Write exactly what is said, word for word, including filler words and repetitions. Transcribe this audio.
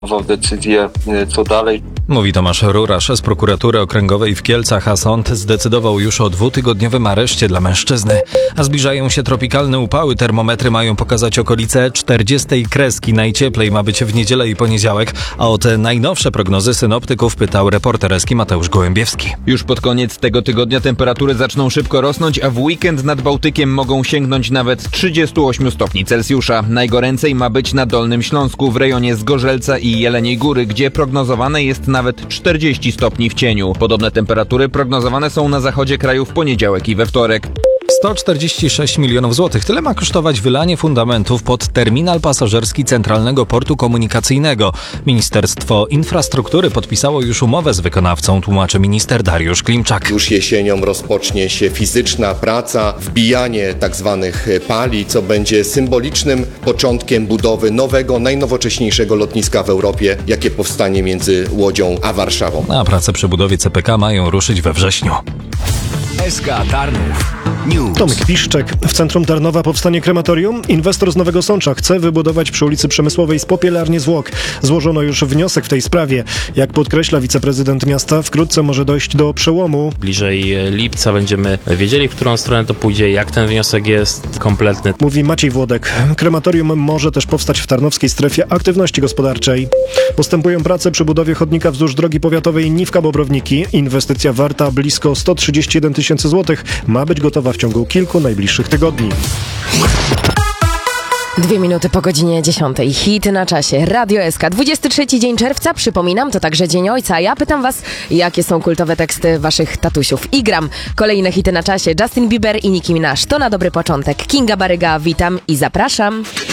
decyzję, co dalej. Mówi Tomasz Rurasz z prokuratury okręgowej w Kielcach, a sąd zdecydował już o dwutygodniowym areszcie dla mężczyzny. A zbliżają się tropikalne upały, termometry mają pokazać okolice czterdziestej kreski. Najcieplej ma być w niedzielę i poniedziałek, a o te najnowsze prognozy synoptyków pytał reporter Eski Mateusz Gołębiewski. Już pod koniec tego tygodnia temperatury zaczną szybko rosnąć, a w weekend nad Bałtykiem mogą sięgnąć nawet trzydziestu ośmiu stopni Celsjusza. Najgoręcej ma być na Dolnym Śląsku, w rejonie Zgorzelca i Jeleniej Góry, gdzie prognozowane jest nawet czterdzieści stopni w cieniu. Podobne temperatury prognozowane są na zachodzie kraju w poniedziałek i we wtorek. sto czterdzieści sześć milionów złotych. Tyle ma kosztować wylanie fundamentów pod terminal pasażerski Centralnego Portu Komunikacyjnego. Ministerstwo Infrastruktury podpisało już umowę z wykonawcą, tłumaczy minister Dariusz Klimczak. Już jesienią rozpocznie się fizyczna praca, wbijanie tak zwanych pali, co będzie symbolicznym początkiem budowy nowego, najnowocześniejszego lotniska w Europie, jakie powstanie między Łodzią a Warszawą. A prace przy budowie C P K mają ruszyć we wrześniu. S K Tarnów News. Tomek Piszczek. W centrum Tarnowa powstanie krematorium. Inwestor z Nowego Sącza chce wybudować przy ulicy Przemysłowej z Popielarnię Zwłok. Złożono już wniosek w tej sprawie. Jak podkreśla wiceprezydent miasta, wkrótce może dojść do przełomu. Bliżej lipca będziemy wiedzieli, w którą stronę to pójdzie, jak ten wniosek jest kompletny. Mówi Maciej Włodek. Krematorium może też powstać w tarnowskiej strefie aktywności gospodarczej. Postępują prace przy budowie chodnika wzdłuż drogi powiatowej Niwka-Bobrowniki. Inwestycja warta blisko sto trzydzieści jeden tysięcy złotych. Ma być gotowa w ciągu kilku najbliższych tygodni. Dwie minuty po godzinie dziesiątej. Hit na czasie. Radio S K. dwudziesty trzeci dzień czerwca. Przypominam, to także Dzień Ojca. Ja pytam was, jakie są kultowe teksty waszych tatusiów. I gram. Kolejne hity na czasie. Justin Bieber i Nicki Minaj. To na dobry początek. Kinga Baryga, witam i zapraszam.